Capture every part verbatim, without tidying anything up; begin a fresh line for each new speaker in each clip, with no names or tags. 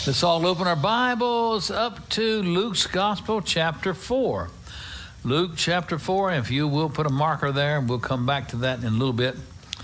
Let's all open our Bibles up to Luke's Gospel, chapter four. Luke chapter four, and if you will put a marker there, and we'll come back to that in a little bit.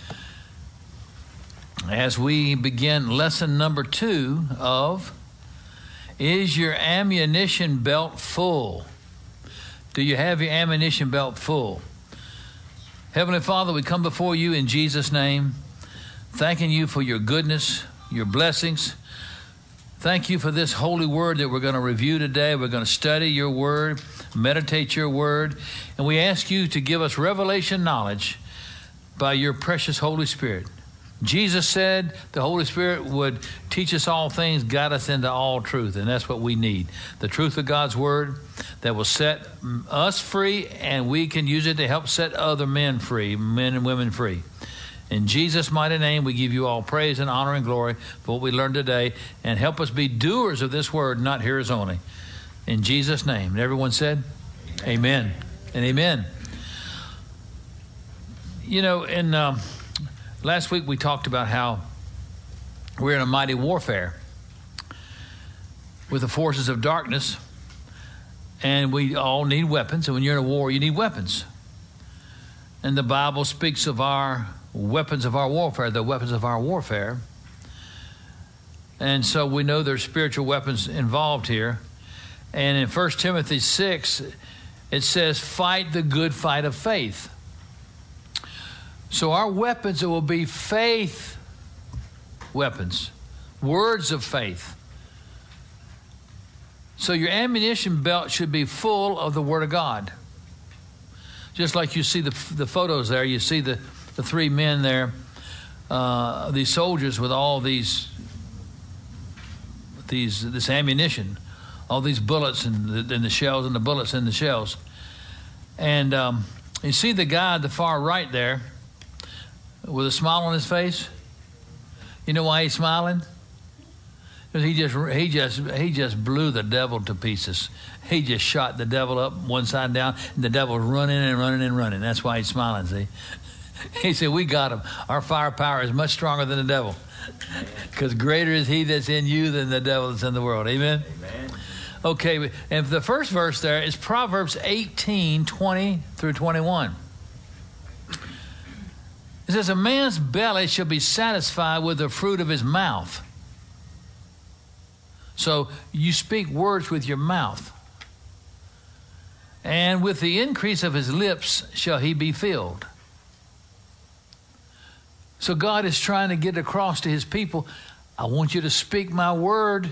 As we begin lesson number two of, is your ammunition belt full? Do you have your ammunition belt full? Heavenly Father, we come before you in Jesus' name, thanking you for your goodness, your blessings. Thank you for this holy word that we're going to review today. We're going to study your word, meditate your word, and we ask you to give us revelation knowledge by your precious Holy Spirit. Jesus said the Holy Spirit would teach us all things, guide us into all truth, and that's what we need. The truth of God's word that will set us free, and we can use it to help set other men free, men and women free. In Jesus' mighty name, we give you all praise and honor and glory for what we learned today, and help us be doers of this word, not hearers only. In Jesus' name. And everyone said, amen, amen and amen. You know, in um, last week we talked about how we're in a mighty warfare with the forces of darkness, and we all need weapons. And when you're in a war, you need weapons. And the Bible speaks of our weapons of our warfare, the weapons of our warfare. And so we know there's spiritual weapons involved here. And in First Timothy six, it says, fight the good fight of faith. So our weapons will be faith weapons, words of faith. So your ammunition belt should be full of the Word of God. Just like you see the, the photos there, you see the The three men there, uh, these soldiers with all these, these this ammunition, all these bullets and the, and the shells and the bullets and the shells. And um, you see the guy at the far right there with a smile on his face. You know why he's smiling? Because he just he just he just blew the devil to pieces. He just shot the devil up one side and down, and the devil's running and running and running. That's why he's smiling. See. He said, we got him. Our firepower is much stronger than the devil. Because greater is he that's in you than the devil that's in the world. Amen? Amen. Okay, and the first verse there is Proverbs eighteen, twenty through twenty-one. It says, a man's belly shall be satisfied with the fruit of his mouth. So you speak words with your mouth. And with the increase of his lips shall he be filled. So God is trying to get across to his people, I want you to speak my word.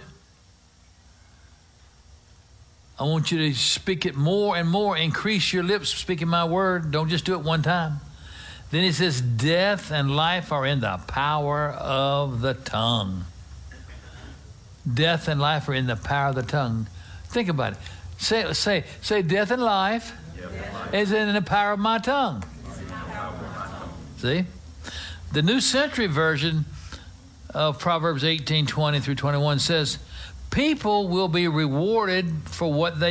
I want you to speak it more and more. Increase your lips speaking my word. Don't just do it one time. Then he says, death and life are in the power of the tongue. Death and life are in the power of the tongue. Think about it. Say, say, say, death and life, death is in the power of my tongue. See? The New Century Version of Proverbs eighteen, twenty through twenty-one says, people will be rewarded for what they